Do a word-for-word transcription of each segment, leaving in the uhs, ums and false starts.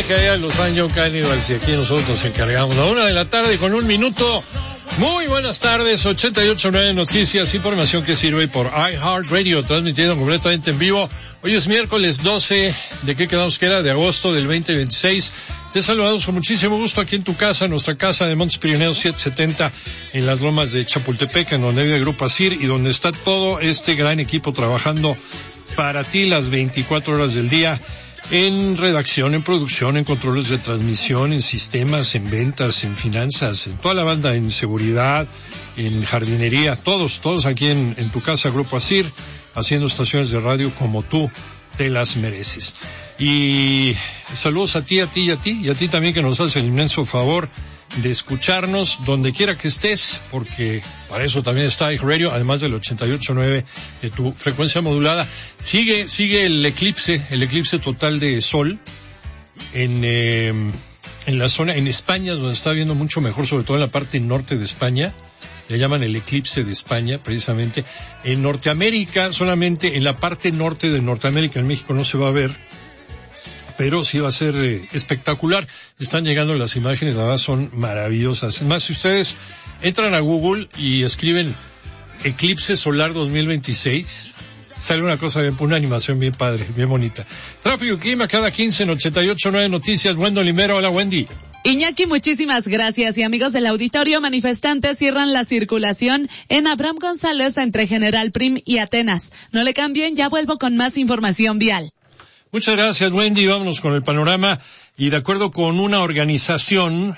deje allá los San John Cannibals y aquí nosotros nos encargamos. A una de la tarde con un minuto. Muy buenas tardes, ochenta y ocho punto nueve Noticias, información que sirve por iHeartRadio, transmitiendo completamente en vivo. Hoy es miércoles doce, ¿de qué quedamos que era? De agosto del veinte veintiséis. Te saludamos con muchísimo gusto aquí en tu casa, nuestra casa de Montes Pirineos setecientos setenta, en las lomas de Chapultepec, en donde vive el Grupo Asir y donde está todo este gran equipo trabajando para ti las veinticuatro horas del día. En redacción, en producción, en controles de transmisión, en sistemas, en ventas, en finanzas, en toda la banda, en seguridad, en jardinería, todos, todos aquí en, en tu casa, Grupo Asir, haciendo estaciones de radio como tú te las mereces. Y saludos a ti, a ti y a ti, y a ti también que nos hace el inmenso favor de escucharnos donde quiera que estés, porque para eso también está iHeartRadio, además del ochenta y ocho punto nueve de tu frecuencia modulada. Sigue, sigue el eclipse, el eclipse total de sol en, eh, en la zona, en España, donde está viendo mucho mejor, sobre todo en la parte norte de España. Le llaman el eclipse de España, precisamente. En Norteamérica, solamente en la parte norte de Norteamérica, en México no se va a ver, pero sí va a ser eh, espectacular. Están llegando las imágenes, la verdad son maravillosas. Además, si ustedes entran a Google y escriben Eclipse Solar dos mil veintiséis, sale una cosa bien, una animación bien padre, bien bonita. Tráfico y clima cada quince en ochenta y ocho punto nueve Noticias. Wendy Limero, hola Wendy. Iñaki, muchísimas gracias. Y amigos del auditorio, manifestantes cierran la circulación en Abraham González entre General Prim y Atenas. No le cambien, ya vuelvo con más información vial. Muchas gracias, Wendy. Vámonos con el panorama. Y de acuerdo con una organización,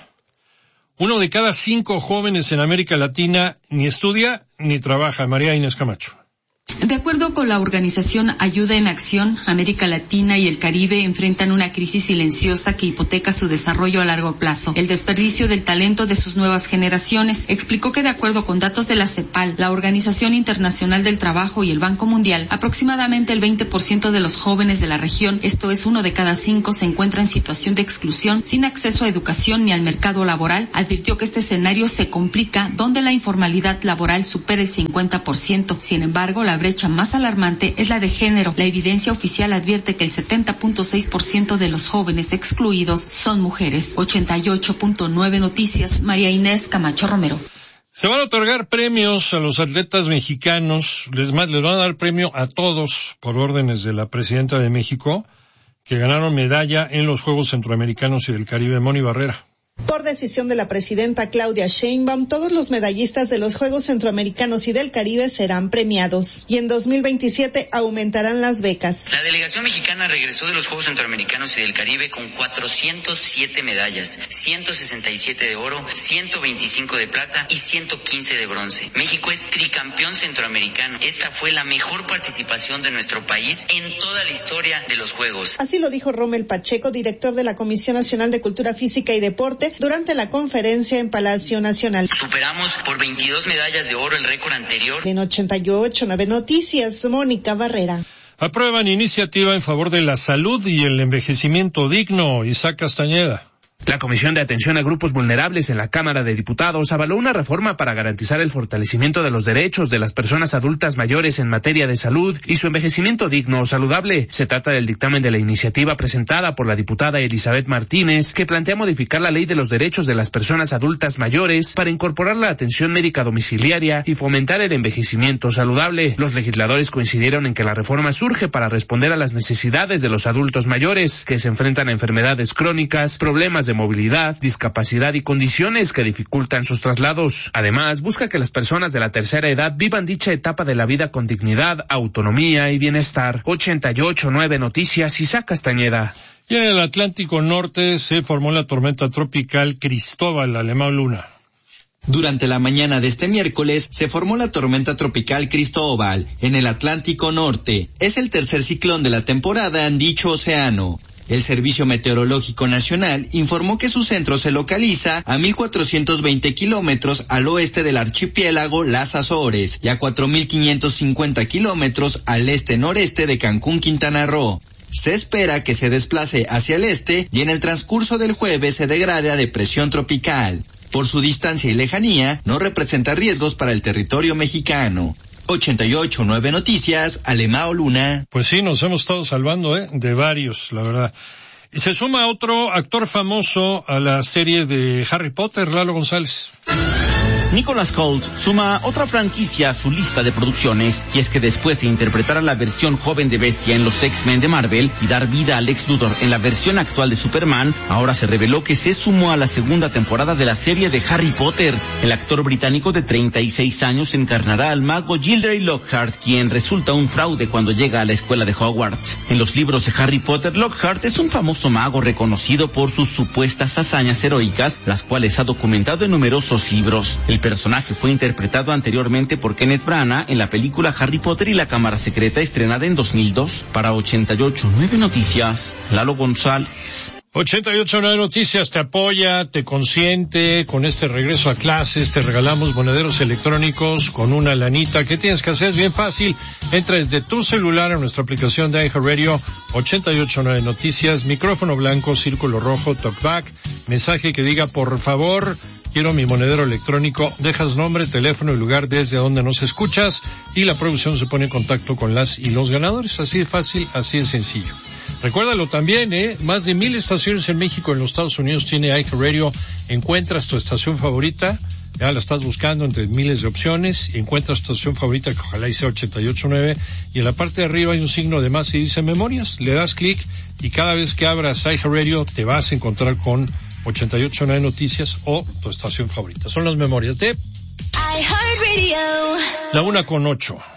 uno de cada cinco jóvenes en América Latina ni estudia ni trabaja. María Inés Camacho. De acuerdo con la organización Ayuda en Acción, América Latina y el Caribe enfrentan una crisis silenciosa que hipoteca su desarrollo a largo plazo. El desperdicio del talento de sus nuevas generaciones. Explicó que de acuerdo con datos de la CEPAL, la Organización Internacional del Trabajo y el Banco Mundial, aproximadamente el veinte por ciento de los jóvenes de la región, esto es uno de cada cinco, se encuentra en situación de exclusión, sin acceso a educación ni al mercado laboral. Advirtió que este escenario se complica donde la informalidad laboral supera el cincuenta por ciento. Sin embargo, la La brecha más alarmante es la de género. La evidencia oficial advierte que el setenta punto seis por ciento de los jóvenes excluidos son mujeres. ochenta y ocho punto nueve Noticias, María Inés Camacho Romero. Se van a otorgar premios a los atletas mexicanos. Les, más, les van a dar premio a todos por órdenes de la presidenta de México, que ganaron medalla en los Juegos Centroamericanos y del Caribe. Moni Barrera. Por decisión de la presidenta Claudia Sheinbaum, todos los medallistas de los Juegos Centroamericanos y del Caribe serán premiados. Y en dos mil veintisiete aumentarán las becas. La delegación mexicana regresó de los Juegos Centroamericanos y del Caribe con cuatrocientas siete medallas, ciento sesenta y siete de oro, ciento veinticinco de plata y ciento quince de bronce. México es tricampeón centroamericano. Esta fue la mejor participación de nuestro país en toda la historia de los Juegos. Así lo dijo Rommel Pacheco, director de la Comisión Nacional de Cultura Física y Deporte, durante la conferencia en Palacio Nacional. Superamos por veintidós medallas de oro el récord anterior. En ochenta y ocho punto nueve Noticias, Mónica Barrera. Aprueban iniciativa en favor de la salud y el envejecimiento digno. Isaac Castañeda. La Comisión de Atención a Grupos Vulnerables en la Cámara de Diputados avaló una reforma para garantizar el fortalecimiento de los derechos de las personas adultas mayores en materia de salud y su envejecimiento digno o saludable. Se trata del dictamen de la iniciativa presentada por la diputada Elizabeth Martínez, que plantea modificar la Ley de los Derechos de las Personas Adultas Mayores para incorporar la atención médica domiciliaria y fomentar el envejecimiento saludable. Los legisladores coincidieron en que la reforma surge para responder a las necesidades de los adultos mayores, que se enfrentan a enfermedades crónicas, problemas de movilidad, discapacidad y condiciones que dificultan sus traslados. Además, busca que las personas de la tercera edad vivan dicha etapa de la vida con dignidad, autonomía y bienestar. ochenta y ocho punto nueve Noticias, Isaac Castañeda. Y en el Atlántico Norte se formó la tormenta tropical Cristóbal, Alemão Luna. Durante la mañana de este miércoles se formó la tormenta tropical Cristóbal en el Atlántico Norte. Es el tercer ciclón de la temporada en dicho océano. El Servicio Meteorológico Nacional informó que su centro se localiza a mil cuatrocientos veinte kilómetros al oeste del archipiélago Las Azores y a cuatro mil quinientos cincuenta kilómetros al este-noreste de Cancún, Quintana Roo. Se espera que se desplace hacia el este y en el transcurso del jueves se degrade a depresión tropical. Por su distancia y lejanía, no representa riesgos para el territorio mexicano. ochenta y ocho punto nueve Noticias, Alemão Luna. Pues sí, nos hemos estado salvando, ¿eh? De varios, la verdad. Y se suma otro actor famoso a la serie de Harry Potter, Lalo González. Nicholas Hoult suma otra franquicia a su lista de producciones, y es que después de interpretar a la versión joven de Bestia en los X-Men de Marvel y dar vida a Lex Luthor en la versión actual de Superman, ahora se reveló que se sumó a la segunda temporada de la serie de Harry Potter. El actor británico de treinta y seis años encarnará al mago Gilderoy Lockhart, quien resulta un fraude cuando llega a la escuela de Hogwarts. En los libros de Harry Potter, Lockhart es un famoso mago reconocido por sus supuestas hazañas heroicas, las cuales ha documentado en numerosos libros. El personaje fue interpretado anteriormente por Kenneth Branagh en la película Harry Potter y la Cámara Secreta, estrenada en dos mil dos. Para ochenta y ocho punto nueve Noticias, Lalo González. ochenta y ocho punto nueve Noticias te apoya, te consiente. Con este regreso a clases te regalamos monederos electrónicos con una lanita. ¿Qué tienes que hacer? Es bien fácil. Entra desde tu celular a nuestra aplicación de iHeartRadio, ochenta y ocho punto nueve Noticias, micrófono blanco, círculo rojo, talkback, mensaje que diga por favor, quiero mi monedero electrónico, dejas nombre, teléfono y lugar desde donde nos escuchas y la producción se pone en contacto con las y los ganadores. Así de fácil, así de sencillo. Recuérdalo también, eh, más de mil estaciones en México, en los Estados Unidos tiene iHeartRadio. Encuentras tu estación favorita, ya la estás buscando entre miles de opciones, y encuentras tu estación favorita que ojalá y sea ochenta y ocho punto nueve, y en la parte de arriba hay un signo de más y dice memorias, le das clic y cada vez que abras iHeartRadio te vas a encontrar con ochenta y ocho punto nueve Noticias o tu estación favorita. Son las memorias de iHeartRadio. La una con ocho.